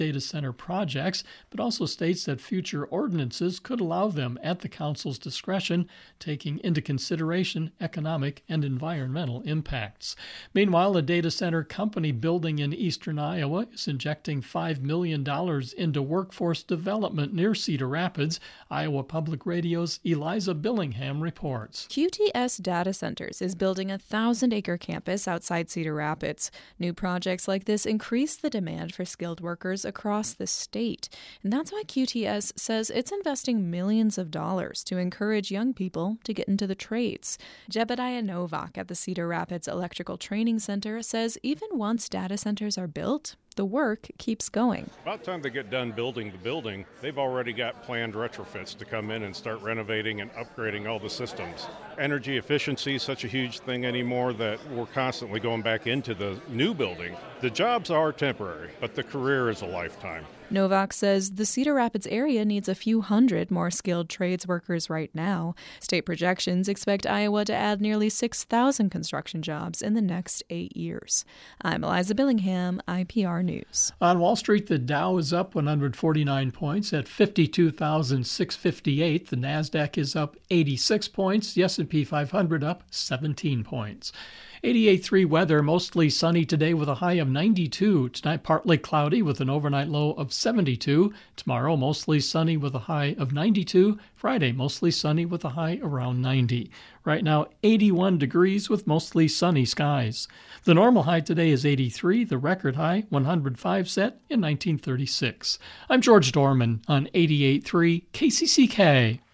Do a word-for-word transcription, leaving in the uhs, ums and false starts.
data center projects, but also states that future ordinances could allow them at the council's discretion, taking into consideration economic and environmental impacts. Meanwhile, a data center company building in eastern Iowa is injecting five million dollars into workforce development near Cedar Rapids. Iowa Public Radio's Eliza Billingham reports. Q T S Data Centers is building a thousand-acre campus outside Cedar Rapids. New projects like this increase the demand for skilled workers across the state. And that's why Q T S says it's investing millions of dollars to encourage young people to get into the trades. Jebediah Novak at the Cedar Rapids Electrical Training Center says even once data centers are built, the work keeps going. About the time they get done building the building, they've already got planned retrofits to come in and start renovating and upgrading all the systems. Energy efficiency is such a huge thing anymore that we're constantly going back into the new building. The jobs are temporary, but the career is a lifetime. Novak says the Cedar Rapids area needs a few hundred more skilled trades workers right now. State projections expect Iowa to add nearly six thousand construction jobs in the next eight years. I'm Eliza Billingham, I P R News. On Wall Street, the Dow is up one hundred forty-nine points at fifty-two thousand six hundred fifty-eight. The Nasdaq is up eighty-six points. The S and P five hundred up seventeen points. eighty-eight point three weather, mostly sunny today with a high of ninety-two. Tonight, partly cloudy with an overnight low of seventy-two. Tomorrow, mostly sunny with a high of ninety-two. Friday, mostly sunny with a high around ninety. Right now, eighty-one degrees with mostly sunny skies. The normal high today is eighty-three. The record high, one hundred five, set in nineteen thirty-six. I'm George Dorman on eighty-eight point three K C C K.